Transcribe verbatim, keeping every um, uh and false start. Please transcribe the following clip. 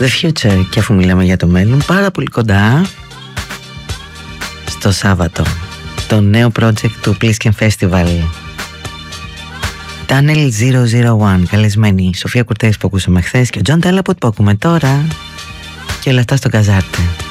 The Future. Και αφού μιλάμε για το μέλλον, πάρα πολύ κοντά στο Σάββατο το νέο project του Plisken Festival, Tunnel ζero zero one. Καλεσμένη η Σοφία Κουρτέης που ακούσαμε χθες και ο John Talabot που ακούμε τώρα. Και όλα αυτά στο Καζάρτε.